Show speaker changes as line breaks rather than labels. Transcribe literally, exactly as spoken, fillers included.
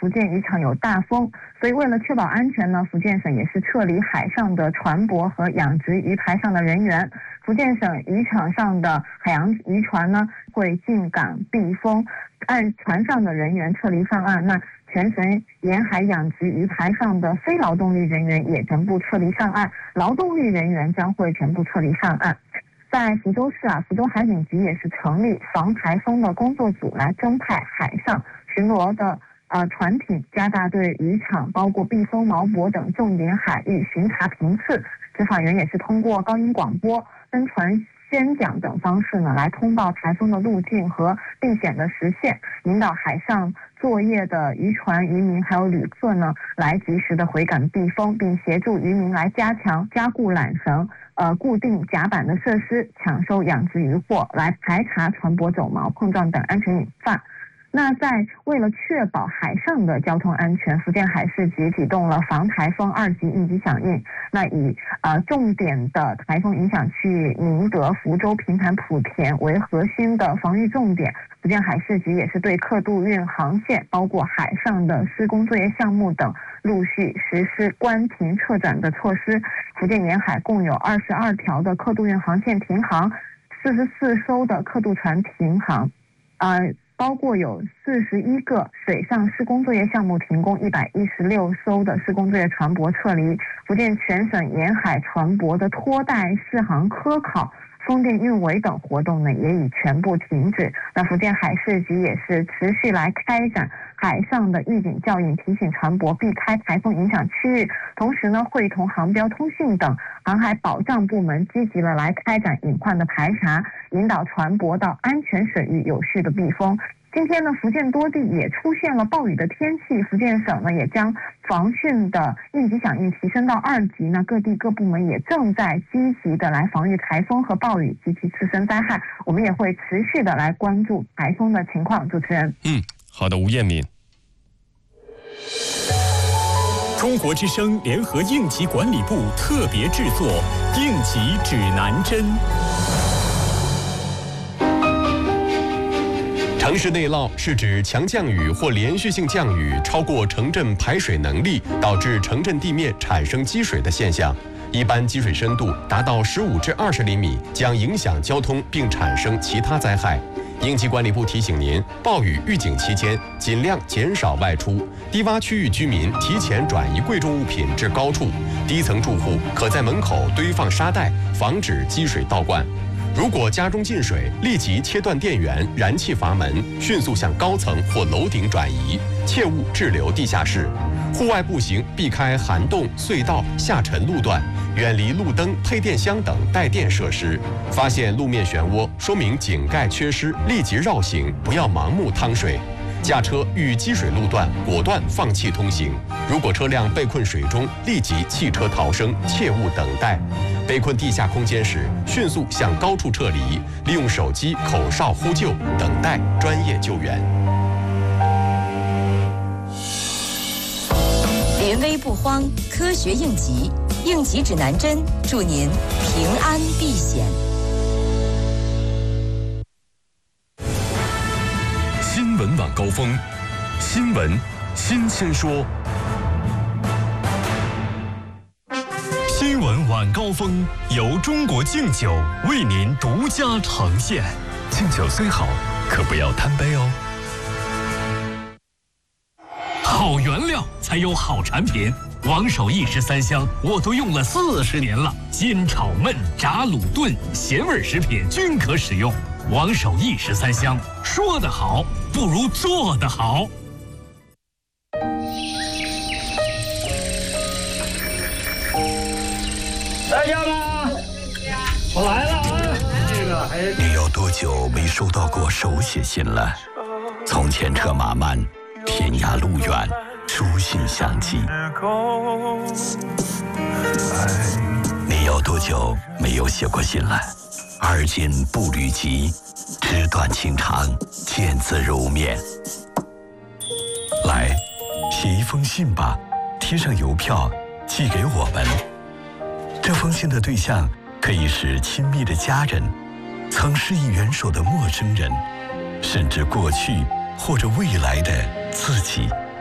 福建渔场有大风，所以为了确保安全呢，福建省也是撤离海上的船舶和养殖鱼排上的人员。福建省渔场上的海洋渔船呢会进港避风，按船上的人员撤离上岸。那全省沿海养殖鱼排上的非劳动力人员也全部撤离上岸，劳动力人员将会全部撤离上岸。在福州市啊，福州海警局也是成立防台风的工作组，来增派海上巡逻的呃船艇，加大对渔场包括避风锚泊等重点海域巡查频次。执法员也是通过高音广播、宣传宣讲等方式呢，来通报台风的路径和避险的实现，引导海上作业的渔船、渔民还有旅客呢，来及时的回港避风，并协助渔民来加强加固缆绳、呃固定甲板的设施，抢收养殖渔获，来排查船舶走锚、碰撞等安全隐患。那在为了确保海上的交通安全，福建海事局启动了防台风二级应急响应。那以呃重点的台风影响区域宁德、福州、平潭、莆田为核心的防御重点，福建海事局也是对客渡运航线，包括海上的施工作业项目等，陆续实施关停撤转的措施。福建沿海共有二十二条的客渡运航线停航，四十四艘的客渡船停航，呃。包括有四十一个水上施工作业项目停工，一百一十六艘的施工作业船舶撤离。福建全省沿海船舶的拖带试航科考、风电运维等活动呢，也已全部停止。那福建海事局也是持续来开展海上的预警教育，提醒船舶避开台风影响区域，同时呢，会同航标通信等航海保障部门积极的来开展隐患的排查，引导船舶到安全水域有序的避风。今天呢，福建多地也出现了暴雨的天气，福建省呢也将防汛的应急响应提升到二级。那各地各部门也正在积极的来防御台风和暴雨及其次生灾害，我们也会持续的来关注台风的情况。主持人，
嗯，好的，吴艳敏。
中国之声联合应急管理部特别制作《应急指南针》。
城市内涝是指强降雨或连续性降雨超过城镇排水能力，导致城镇地面产生积水的现象。一般积水深度达到十五至二十厘米，将影响交通并产生其他灾害。应急管理部提醒您，暴雨预警期间尽量减少外出，低洼区域居民提前转移贵重物品至高处，低层住户可在门口堆放沙袋，防止积水倒灌。如果家中进水，立即切断电源、燃气阀门，迅速向高层或楼顶转移，切勿滞留地下室。户外步行避开涵洞、隧道、下沉路段，远离路灯、配电箱等带电设施。发现路面漩涡，说明井盖缺失，立即绕行，不要盲目趟水。驾车遇积水路段，果断放弃通行。如果车辆被困水中，立即弃车逃生，切勿等待。被困地下空间时，迅速向高处撤离，利用手机口哨呼救，等待专业救援。
临危不慌，科学应急，应急指南针，祝您平安避险。
新闻晚高峰，新闻新鲜说。新闻晚高峰由中国敬酒为您独家呈现。敬酒虽好，可不要贪杯哦。好原料才有好产品，王守义十三香我都用了四十年了，煎炒焖炸卤炖咸味食品均可使用。王守义十三香，说得好不如做得好。
大家吧，我来了啊！这个还
你有多久没收到过手写信了？从前车马慢，天涯路远，书信相寄。你有多久没有写过信了？而今步履急，纸短情长，见字如面。来，写一封信吧，贴上邮票，寄给我们。这封信的对象可以是亲密的家人，曾施以援手的陌生人，甚至过去或者未来的自己。